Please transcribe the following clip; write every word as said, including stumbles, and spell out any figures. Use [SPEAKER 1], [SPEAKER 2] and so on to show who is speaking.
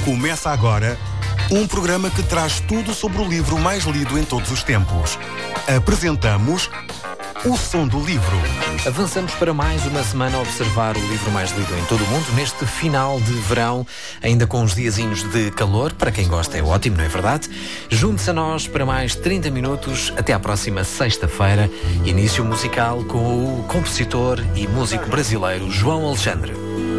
[SPEAKER 1] Começa agora um programa que traz tudo sobre o livro mais lido em todos os tempos. Apresentamos O Som do Livro.
[SPEAKER 2] Avançamos para mais uma semana a observar o livro mais lido em todo o mundo, neste final de verão, ainda com uns diazinhos de calor. Para quem gosta é ótimo, não é verdade? Junte-se a nós para mais trinta minutos, até à próxima sexta-feira. Início musical com o compositor e músico brasileiro João Alexandre.